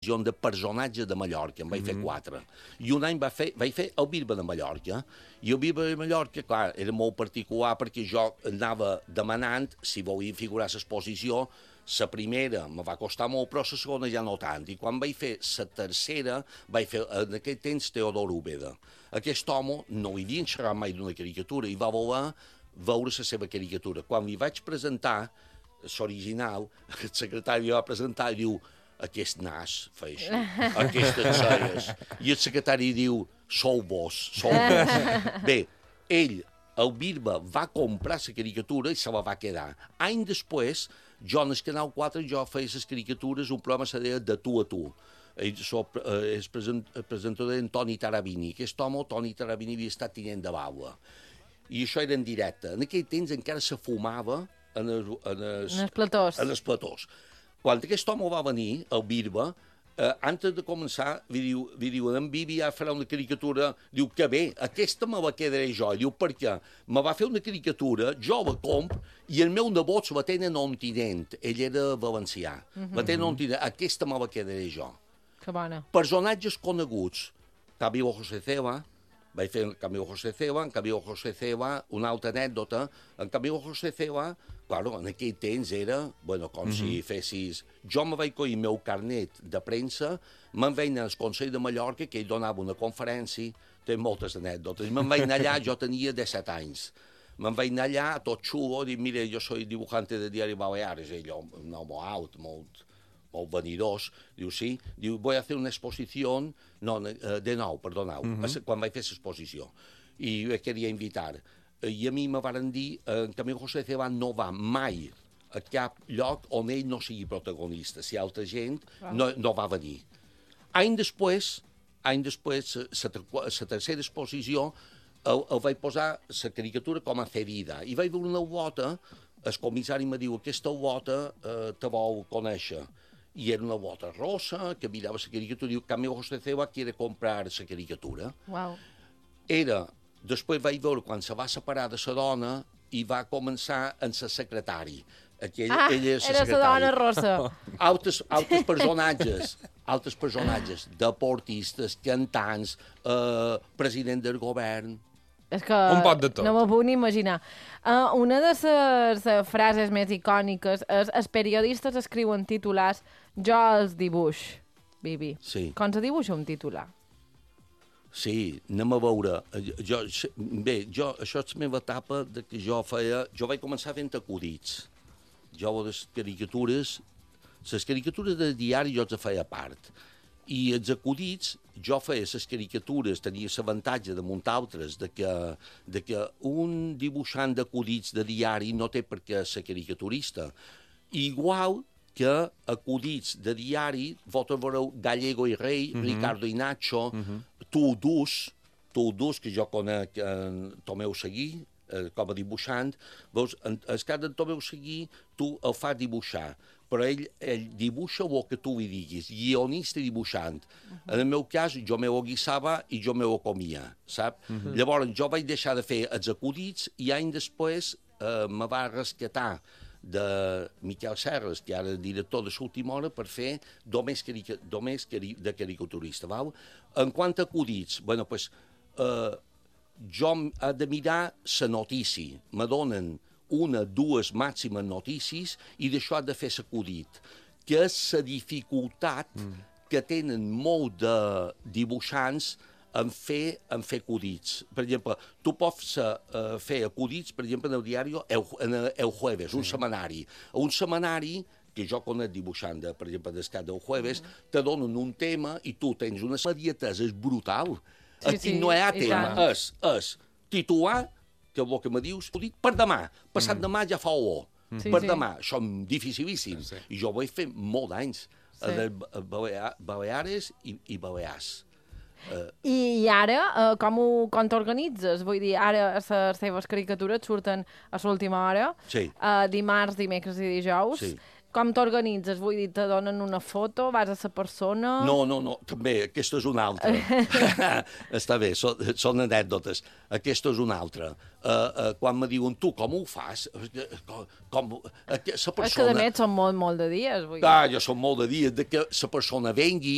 de personatges de Mallorca, en vaig fer 4. I un any vaig fer el Bisbe de Mallorca. I el Bisbe de Mallorca, clar, era molt particular perquè jo anava demanant si volien figurar a l'exposició. La primera me va costar molt, però la segona ja no tant. I quan vaig fer la tercera, vaig fer, en aquell temps, Teodor Úbeda. Aquest home no hi havia xerrat mai d'una caricatura i va voler veure la seva caricatura. Quan li vaig presentar l'original, el secretari va presentar i diu: aquest nas fa així, aquestes celles. I el secretari diu: sou vos, sou vos. Bé, ell, el Bisbe, va comprar la caricatura i se la va quedar. Any després, jo en el Canal 4 jo feia les caricatures, un programa se deia De tu a tu. El presentador era Toni Tarabini. Aquest home, Toni Tarabini, havia estat tinent de baula. I això era en directe. En aquell temps encara se fumava en els platós. Quan aquest home va venir, el Bisbe, antes de començar, li diu, en Bibi ja farà una caricatura, diu, que bé, aquesta me la quedaré jo. Diu, per què? Me va fer una caricatura, jo la compro, i el meu nebot la tenen a Ontinent. Ell era valencià. La tenen a Ontinent. Aquesta me la quedaré jo. Que bona. Personatges coneguts. Camilo José Ceba, vaig fer Camilo José Ceba, en Camilo José Ceba, una altra anècdota, en Camilo José Ceba, claro, en aquell temps era, bueno, com si fessis... Jo me vaig coir el meu carnet de premsa, me'n vaig anar al Consell de Mallorca, que ell donava una conferència, té moltes anècdotes, me'n vaig anar allà, jo tenia 17 anys. Me'n vaig anar allà, tot xulo, dic, mira, jo soy dibujante de Diari Baleares, ell, un home alt, molt vanidós, diu, sí, diu, voy a hacer una exposición, no, de nou, perdoneu, quan vaig fer l'exposició, i me queria invitar. I a mi me varen dir que Camilo José Ceba no va mai a cap lloc on ell no sigui protagonista. Si altra gent no va venir. Any després, la tercera exposició, el vaig posar la caricatura com a ferida. I vaig veure una bota, el comissari me diu, aquesta bota te vol conèixer. I era una bota rosa, que mirava la caricatura, i diu, Camilo José Ceba quiere comprar la caricatura. Wow. Després vaig veure quan se va separar de la dona i va començar en la secretari. Era la dona rosa. Altres personatges, deportistes, cantants, president del govern... És que un pot de tot. No m'ho puc ni imaginar. Una de les frases més icòniques és els periodistes escriuen titulars, jo els dibuix, Bibi. Sí. Com se dibuixa un titular? Sí, anem a veure. Això és la meva etapa de que jo feia... Jo vaig començar fent acudits. Jo les caricatures de diari jo les feia a part. I els acudits, jo feia les caricatures, tenia l'avantatge damunt altres de que un dibuixant d'acudits de diari no té per què ser caricaturista. Igual que acudits de diari, vosaltres veureu Gallego i Rei, Ricardo i Nacho, Tu Dus, que jo conec Tomeu Seguí, com a dibuixant, veus, el cas de Tomeu Seguí, tu el fas dibuixar, però ell dibuixa el que tu li diguis, guionista i dibuixant. En el meu cas, jo me ho guisava i jo me ho comia, sap? Llavors, jo vaig deixar de fer els acudits i any després me va rescatar de Miquel Serres, que era el director de l'última hora, per fer només de caricaturista. Val? En quant a acudits, bueno, pues, jo he de mirar la notícia. Me donen una, dues màximes notícies i d'això he de fer l'acudit, que és la dificultat que tenen molt de dibuixants en fer acudits. Per exemple, tu pots fer acudits, per exemple, en el diari El Jueves, un setmanari. Un setmanari que jo conec dibuixant, per exemple, d'escat del Jueves, te donen un tema i tu tens una immediatesa, és brutal. Aquí no hi ha tema, és titular, que el que me dius, per demà, passat demà ja fa olor. Per demà, això és dificilíssim. I jo ho vaig fer molt d'anys, a Baleares i Balears. I ara, com t'organitzes? Vull dir, ara les teves caricatures surten a l'última hora, dimarts, dimecres i dijous. Com t'organitzes? Vull dir, te donen una foto, vas a la persona... No, també, aquesta és una altra. Està bé, són anècdotes. Aquesta és una altra. Quan me diuen, tu, com ho fas? És que, a més, són molt de dies. Jo són molt de dies, que la persona vengui,